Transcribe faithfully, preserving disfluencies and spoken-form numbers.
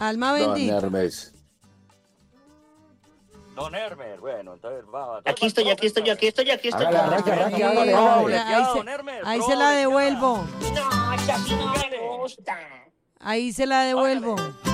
Alma Don bendita. Hermes. Don Hermes, bueno, entonces va. Aquí estoy, aquí estoy, aquí estoy, aquí estoy. Hágale, arranque, arranque, hágale, Eh, hágale. ahí se, Don Hermes, ahí se la doble, devuelvo. No, esa sí no me gusta. Ahí se la devuelvo. Hágale.